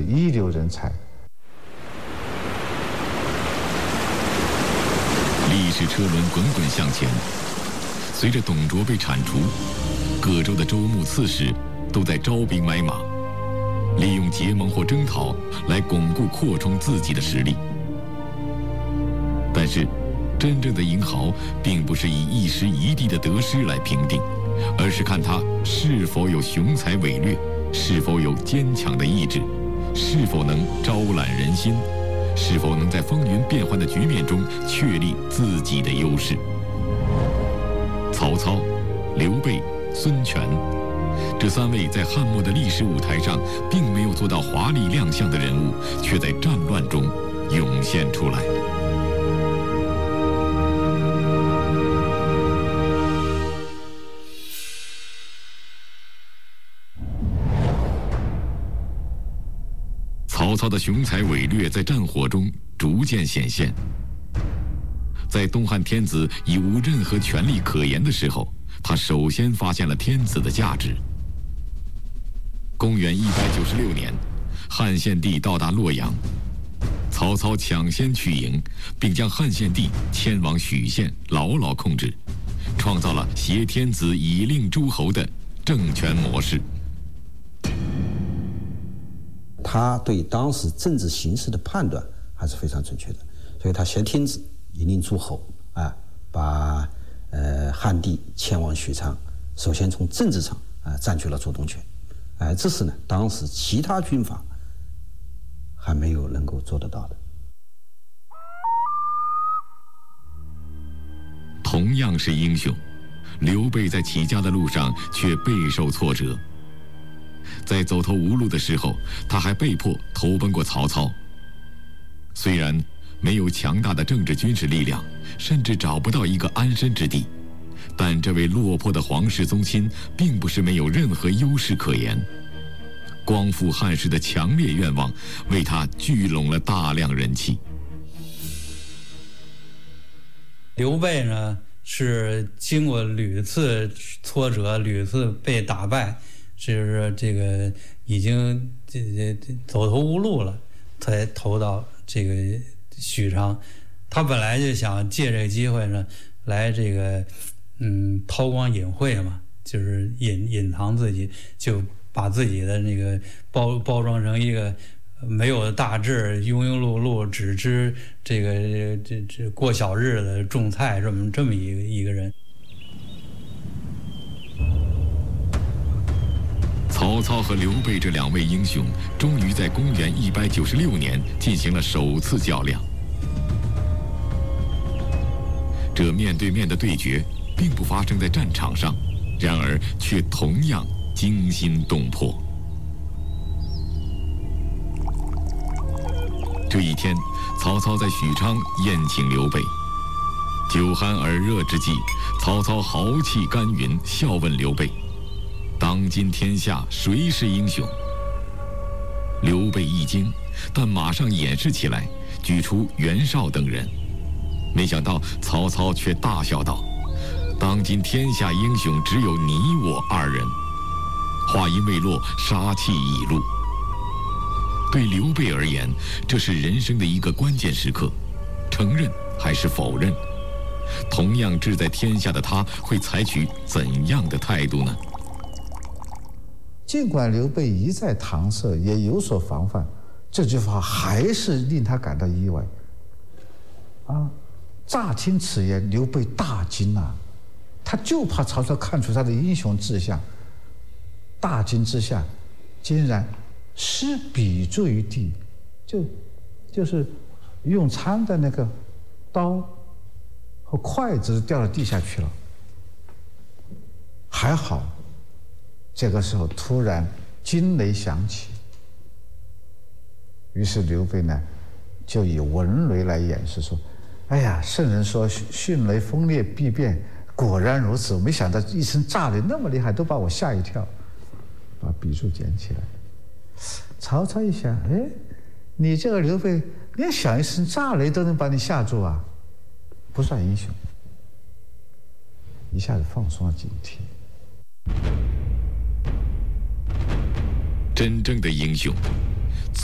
一流人才。 历史车轮滚滚向前，随着董卓被铲除，各州的州牧刺史都在招兵买马，利用结盟或征讨来巩固扩充自己的实力。但是，真正的英豪并不是以一时一地的得失来评定，而是看他是否有雄才伟略，是否有坚强的意志，是否能招揽人心，是否能在风云变幻的局面中确立自己的优势。曹操、刘备、孙权，这3位在汉末的历史舞台上并没有做到华丽亮相的人物，却在战乱中涌现出来。曹操的雄才伟略在战火中逐渐显现。在东汉天子已无任何权力可言的时候，他首先发现了天子的价值。公元196年，汉献帝到达洛阳，曹操抢先取营，并将汉献帝迁往许县，牢牢控制，创造了挟天子以令诸侯的政权模式。 他对当时政治形势的判断还是非常准确的，所以他挟天子以令诸侯，把汉帝迁往许昌，首先从政治上占据了主动权，这是呢当时其他军阀还没有能够做得到的。 同样是英雄，刘备在起家的路上却备受挫折。在走投无路的时候，他还被迫投奔过曹操。虽然没有强大的政治军事力量，甚至找不到一个安身之地，但这位落魄的皇室宗亲并不是没有任何优势可言。光复汉室的强烈愿望为他聚拢了大量人气。 刘备呢，是经过屡次挫折，屡次被打败，就是这个已经走投无路了，才投到这个许昌。他本来就想借这个机会呢，来这个韬光隐晦嘛，就是隐藏自己，就把自己的那个包装成一个没有大志、庸庸碌碌，只知这过小日子、种菜这么一个人。 曹操和刘备这2位英雄，终于在公元196年进行了首次较量。这面对面的对决，并不发生在战场上，然而却同样惊心动魄。这一天，曹操在许昌宴请刘备，酒酣耳热之际，曹操豪气干云，笑问刘备：“当今天下谁是英雄？”刘备一惊，但马上掩饰起来，举出袁绍等人。没想到曹操却大笑道：“当今天下英雄只有你我2人。”话音未落，杀气已露。对刘备而言，这是人生的一个关键时刻，承认还是否认？同样志在天下的他，会采取怎样的态度呢？ 尽管刘备一再搪塞，也有所防范，这句话还是令他感到意外。乍听此言，刘备大惊啊！他就怕曹操看出他的英雄志向，大惊之下，竟然施笔注于地，就是用餐的那个刀和筷子掉到地下去了。还好，这个时候突然惊雷响起，于是刘备呢，就以文雷来掩饰说：“哎呀，圣人说迅雷风烈必变，果然如此。我没想到一声炸雷那么厉害，都把我吓一跳。”把笔触捡起来。曹操一想，你这个刘备连响一声炸雷都能把你吓住啊，不算英雄。一下子放松了警惕。 真正的英雄